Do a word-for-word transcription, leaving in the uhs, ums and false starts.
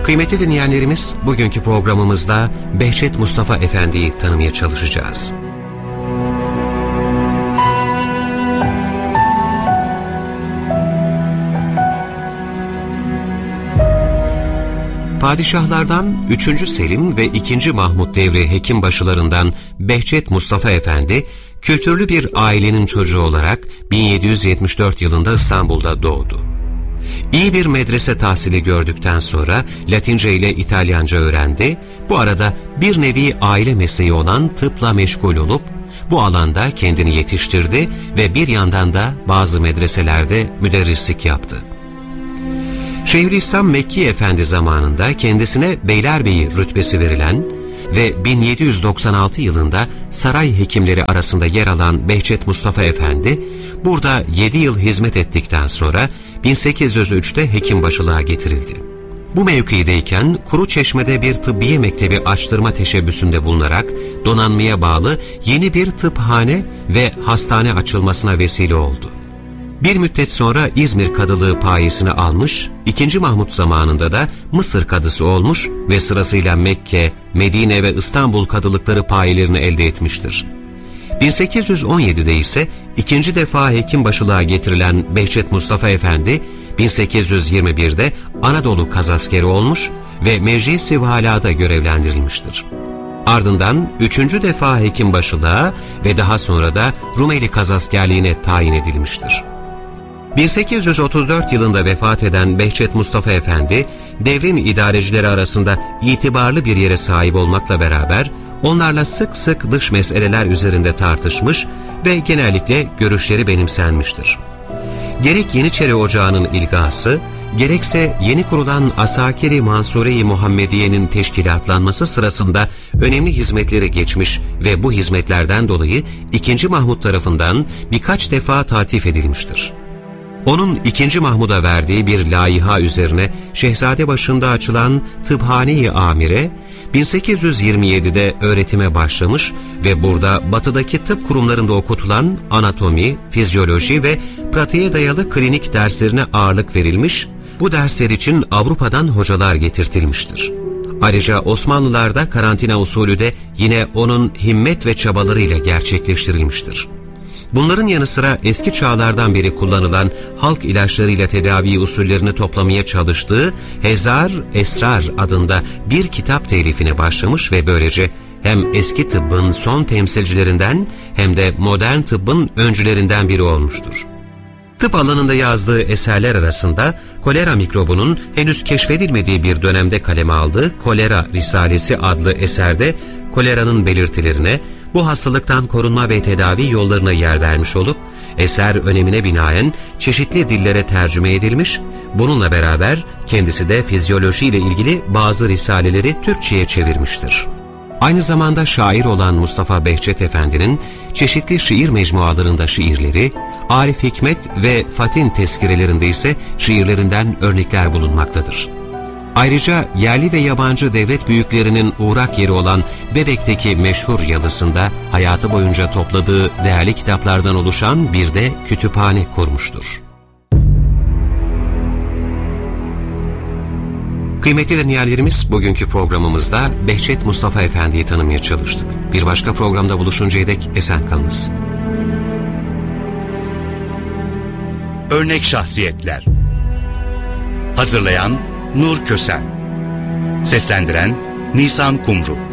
Kıymetli dinleyenlerimiz, bugünkü programımızda Behçet Mustafa Efendi'yi tanımaya çalışacağız. Padişahlardan üçüncü Selim ve ikinci Mahmud devri hekimbaşılarından Behçet Mustafa Efendi, kültürlü bir ailenin çocuğu olarak bin yedi yüz yetmiş dört yılında İstanbul'da doğdu. İyi bir medrese tahsili gördükten sonra Latince ile İtalyanca öğrendi. Bu arada bir nevi aile mesleği olan tıpla meşgul olup bu alanda kendini yetiştirdi ve bir yandan da bazı medreselerde müderrislik yaptı. Şeyhülislam Mekki Efendi zamanında kendisine Beylerbeyi rütbesi verilen ve bin yedi yüz doksan altı yılında saray hekimleri arasında yer alan Behçet Mustafa Efendi, burada yedi yıl hizmet ettikten sonra bin sekiz yüz üçte hekimbaşılığa getirildi. Bu mevkideyken Kuruçeşme'de bir tıbbiye mektebi açtırma teşebbüsünde bulunarak donanmaya bağlı yeni bir tıphane ve hastane açılmasına vesile oldu. Bir müddet sonra İzmir kadılığı payesini almış, ikinci Mahmud zamanında da Mısır kadısı olmuş ve sırasıyla Mekke, Medine ve İstanbul kadılıkları payelerini elde etmiştir. bin sekiz yüz on yedide ise ikinci defa hekimbaşılığa getirilen Behçet Mustafa Efendi, bin sekiz yüz yirmi birde Anadolu kazaskeri olmuş ve Meclis-i Vala'da görevlendirilmiştir. Ardından üçüncü defa hekimbaşılığa ve daha sonra da Rumeli kazaskerliğine tayin edilmiştir. bin sekiz yüz otuz dört yılında vefat eden Behçet Mustafa Efendi, devrin idarecileri arasında itibarlı bir yere sahip olmakla beraber, onlarla sık sık dış meseleler üzerinde tartışmış ve genellikle görüşleri benimsenmiştir. Gerek Yeniçeri Ocağı'nın ilgası, gerekse yeni kurulan Asakir-i Mansure-i Muhammediye'nin teşkilatlanması sırasında önemli hizmetleri geçmiş ve bu hizmetlerden dolayı ikinci Mahmud tarafından birkaç defa taltif edilmiştir. Onun ikinci Mahmud'a verdiği bir laiha üzerine Şehzadebaşı'nda açılan Tıphane-i Amire, bin sekiz yüz yirmi yedide öğretime başlamış ve burada batıdaki tıp kurumlarında okutulan anatomi, fizyoloji ve pratiğe dayalı klinik derslerine ağırlık verilmiş, bu dersler için Avrupa'dan hocalar getirtilmiştir. Ayrıca Osmanlılar'da karantina usulü de yine onun himmet ve çabalarıyla gerçekleştirilmiştir. Bunların yanı sıra eski çağlardan beri kullanılan halk ilaçlarıyla tedavi usullerini toplamaya çalıştığı Hezar Esrar adında bir kitap telifine başlamış ve böylece hem eski tıbbın son temsilcilerinden hem de modern tıbbın öncülerinden biri olmuştur. Tıp alanında yazdığı eserler arasında kolera mikrobunun henüz keşfedilmediği bir dönemde kaleme aldığı Kolera Risalesi adlı eserde koleranın belirtilerine, bu hastalıktan korunma ve tedavi yollarına yer vermiş olup, eser önemine binaen çeşitli dillere tercüme edilmiş, bununla beraber kendisi de fizyoloji ile ilgili bazı risaleleri Türkçe'ye çevirmiştir. Aynı zamanda şair olan Mustafa Behçet Efendi'nin çeşitli şiir mecmualarında şiirleri, Arif Hikmet ve Fatin tezkirelerinde ise şiirlerinden örnekler bulunmaktadır. Ayrıca yerli ve yabancı devlet büyüklerinin uğrak yeri olan Bebek'teki meşhur yalısında hayatı boyunca topladığı değerli kitaplardan oluşan bir de kütüphane kurmuştur. Kıymetli dinleyenlerimiz, bugünkü programımızda Behçet Mustafa Efendi'yi tanımaya çalıştık. Bir başka programda buluşuncaya dek esen kalınız. Örnek şahsiyetler. Hazırlayan Nur Kösen. Seslendiren Nisan Kumru.